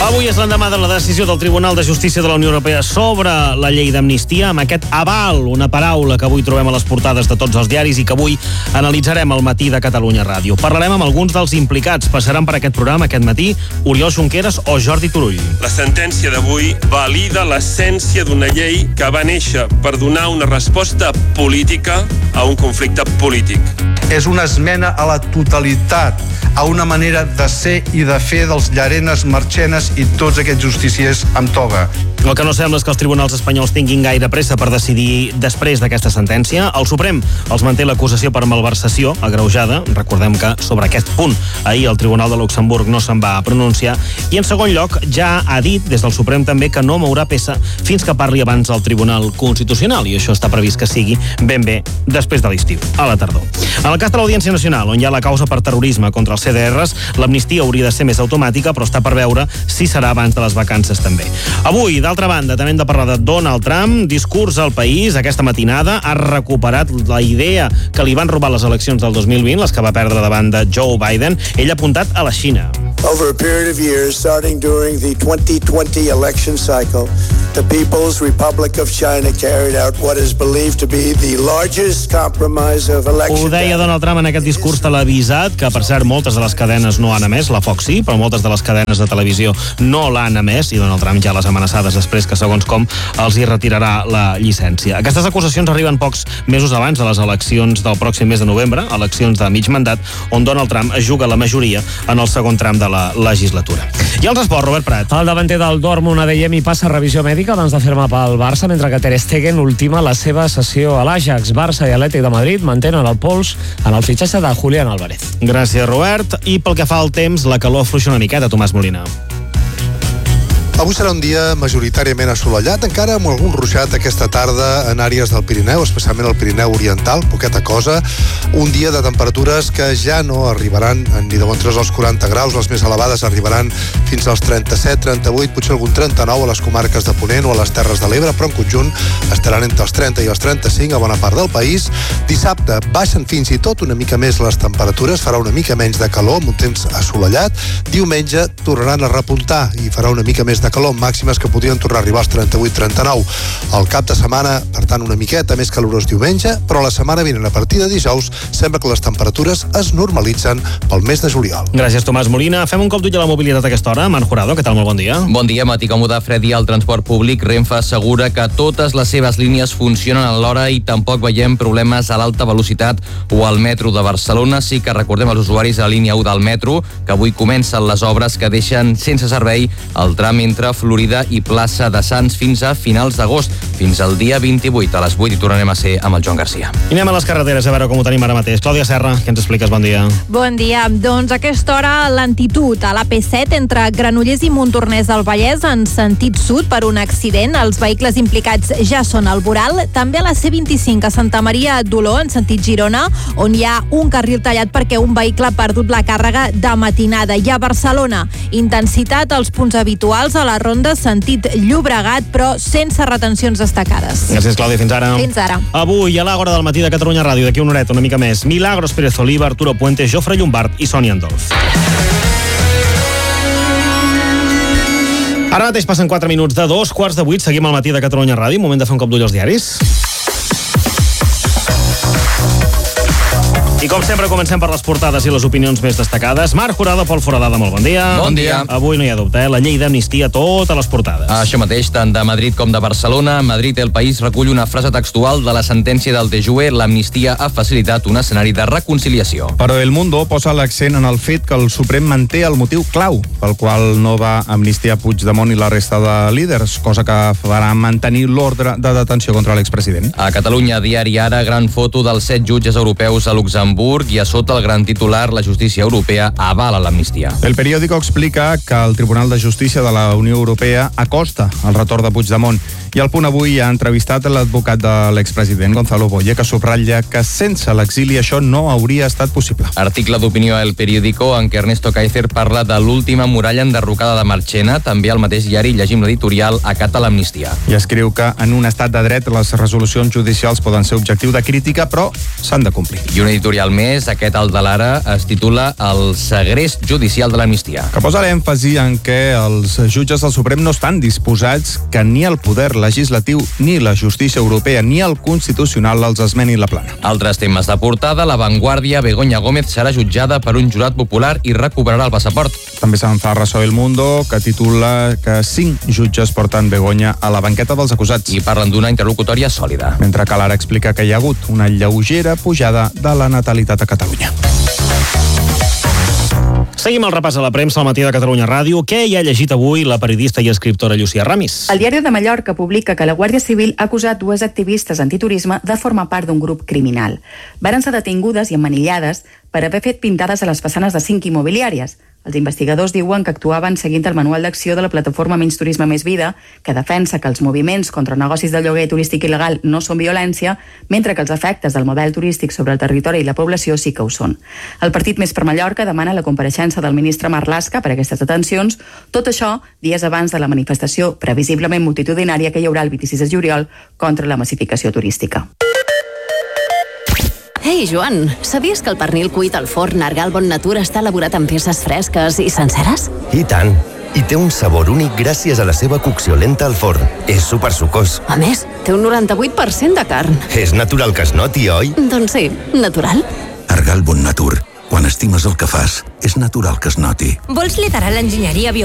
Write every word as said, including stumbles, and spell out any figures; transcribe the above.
Avui és l'endemà de la decisió del Tribunal de Justícia de la Unió Europea sobre la llei d'amnistia, amb aquest aval, una paraula que avui trobem a les portades de tots els diaris i que avui analitzarem al matí de Catalunya Ràdio. Parlarem amb alguns dels implicats. Passaran per aquest programa aquest matí Oriol Junqueras o Jordi Turull. La sentència d'avui valida l'essència d'una llei que va néixer per donar una resposta política a un conflicte polític. És una esmena a la totalitat, a una manera de ser i de fer dels Llarenes, Marchenes i tots aquests justiciers amb toga. El que no sembla és que els tribunals espanyols tinguin gaire pressa per decidir després d'aquesta sentència. El Suprem els manté l'acusació per malversació agreujada. Recordem que sobre aquest punt ahir el Tribunal de Luxemburg no se'n va pronunciar. I en segon lloc ja ha dit des del Suprem també que no mourà peça fins que parli abans al Tribunal Constitucional, i això està previst que sigui ben bé després de l'estiu, a la tardor. En el cas de l'Audiència Nacional, on hi ha la causa per terrorisme contra els C D Rs, l'amnistia hauria de ser més automàtica, però està per veure si serà abans de les vacances també. Avui, d'altra banda, també hem de parlar de Donald Trump. Discurs al país aquesta matinada. Ha recuperat la idea que li van robar les eleccions del dos mil vint, les que va perdre davant de Joe Biden. Ell ha apuntat a la Xina. Over a period of years, starting during the twenty twenty election cycle, the People's Republic of China carried out what is believed to be the largest compromise of election. Ho deia Donald Trump en aquest discurs televisat, que per cert moltes de les cadenes no han emès, la Fox sí, però moltes de les cadenes de televisió no l'han emès, i Donald Trump ja les amenaçades després que segons com els hi retirarà la llicència. Aquestes acusacions arriben pocs mesos abans de les eleccions del pròxim mes de novembre, eleccions de mig mandat, on Donald Trump es juga la majoria en el segon tram de la legislatura. I els esports, Robert Prat. El davanter del Dortmund, Adeyemi, passa revisió mèdica abans de firmar pel Barça, mentre que Ter Stegen ultima la seva sessió a l'Ajax. Barça i Atlètic de Madrid mantenen el pols en el fitxatge de Julián Álvarez. Gràcies, Robert. I pel que fa al temps, la calor afluixa una miqueta, Tomàs Molina. Avui serà un dia majoritàriament assolellat, encara amb algun ruixat aquesta tarda en àrees del Pirineu, especialment el Pirineu Oriental, poqueta cosa. Un dia de temperatures que ja no arribaran ni de bon tros als quaranta graus, les més elevades arribaran fins als trenta-set, trenta-vuit, potser algun trenta-nou a les comarques de Ponent o a les Terres de l'Ebre, però en conjunt estaran entre els trenta i els trenta-cinc a bona part del país. Dissabte baixen fins i tot una mica més les temperatures, farà una mica menys de calor amb un temps assolellat. Diumenge tornaran a repuntar i farà una mica més de calor, màximes que podrien tornar a arribar als trenta-vuit trenta-nou. El cap de setmana, per tant, una miqueta més calorós diumenge, però la setmana vinent a partir de dijous sembla que les temperatures es normalitzen pel mes de juliol. Gràcies, Tomàs Molina. Fem un cop d'ull a la mobilitat a aquesta hora. Marc Jurado, què tal? Molt bon dia. Bon dia, matí còmode, fred i al transport públic. Renfe assegura que totes les seves línies funcionen a l'hora i tampoc veiem problemes a l'alta velocitat o al metro de Barcelona. Sí que recordem als usuaris de la línia u del metro que avui comencen les obres que deixen sense servei el tram entre Florida i plaça de Sants fins a finals d'agost, fins al dia vint-i-vuit. A les vuit i tornarem a ser amb el Joan Garcia. I anem a les carreteres a veure com ho tenim ara mateix. Clàudia Serra, què ens expliques? Bon dia. Bon dia. Doncs a aquesta hora lentitud a la P set entre Granollers i Montornès del Vallès en sentit sud per un accident. Els vehicles implicats ja són al voral. També a la C vint-i-cinc a Santa Maria d'Oló en sentit Girona, on hi ha un carril tallat perquè un vehicle ha perdut la càrrega de matinada. I a Barcelona, intensitat als punts habituals a la ronda sentit Llobregat, però sense retencions destacades. Gràcies, Clàudia. Fins ara. Fins ara. Avui, a l'Àgora del matí de Catalunya Ràdio, d'aquí una horeta, una mica més, Milagros Pérez Oliva, Arturo Puente, Jofre Llombard i Sònia Andolf. Ara mateix passen quatre minuts de dos quarts de vuit. Seguim al matí de Catalunya Ràdio. Moment de fer un cop d'ull als diaris. I com sempre comencem per les portades i les opinions més destacades. Marc Jurado, Pol Foradada, molt bon dia. Bon dia. Avui no hi ha dubte, eh? La llei d'amnistia a totes les portades. Això mateix, tant de Madrid com de Barcelona. Madrid, El País recull una frase textual de la sentència del T J U E. L'amnistia ha facilitat un escenari de reconciliació. Però El Mundo posa l'accent en el fet que el Suprem manté el motiu clau pel qual no va amnistiar Puigdemont i la resta de líders, cosa que farà mantenir l'ordre de detenció contra l'expresident. A Catalunya, diari Ara, gran foto dels set jutges europeus a Luxemburg i a sota el gran titular, la justícia europea avala l'amnistia. El periòdico explica que el Tribunal de Justícia de la Unió Europea acosta el retorn de Puigdemont, i al Punt Avui ha entrevistat l'advocat de l'expresident Gonzalo Boye, que subratlla que sense l'exili això no hauria estat possible. Article d'opinió a El Periódico en què Ernesto Kaiser parla de l'última muralla enderrocada de Marchena. També al mateix diari llegim l'editorial Acata l'amnistia. I escriu que en un estat de dret les resolucions judicials poden ser objectiu de crítica, però s'han de complir. I un editorial editorial més, aquest al de l'Ara es titula El segrest judicial de l'amnistia. Que posa l'èmfasi en què els jutges del Suprem no estan disposats que ni el poder legislatiu, ni la justícia europea, ni el Constitucional els esmeni la plana. Altres temes de portada, La Vanguardia, Begoña Gómez serà jutjada per un jurat popular i recuperarà el passaport. També se'n fa ressò El Mundo, que titula que cinc jutges porten Begoña a la banqueta dels acusats. I parlen d'una interlocutòria sòlida. Mentre que l'Ara explica que hi ha hagut una lleugera pujada de la natalitat a Catalunya. Seguim el repàs a la premsa al matí de Catalunya Ràdio. Què hi ha llegit avui la periodista i escriptora Llucia Ramis? El Diari de Mallorca publica que la Guàrdia Civil ha acusat dues activistes antiturisme de formar part d'un grup criminal. Varen ser detingudes i emmanillades per haver fet pintades a les façanes de cinc immobiliàries. Els investigadors diuen que actuaven seguint el manual d'acció de la plataforma Menys Turisme Més Vida, que defensa que els moviments contra negocis de lloguer turístic il·legal no són violència, mentre que els efectes del model turístic sobre el territori i la població sí que ho són. El Partit Més per Mallorca demana la compareixença del ministre Marlaska per a aquestes detencions, tot això dies abans de la manifestació previsiblement multitudinària que hi haurà el vint-i-sis de juliol contra la massificació turística. Ei, Joan, sabies que el pernil cuit al forn Argal Bon Natur està elaborat amb peces fresques i senceres? I tant! I té un sabor únic gràcies a la seva cocció lenta al forn. És supersucós. A més, té un noranta-vuit per cent de carn. És natural que es noti, oi? Doncs sí, natural. Argal Bon Natur. Quan estimes el que fas, és natural que es noti. Vols liderar l'enginyeria bio